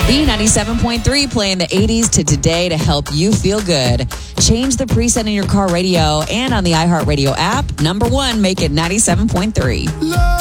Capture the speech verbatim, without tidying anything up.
B ninety-seven point three, playing the eighties to today to help you feel good. Change the preset in your car radio and on the iHeartRadio app. Number one, make it ninety-seven point three.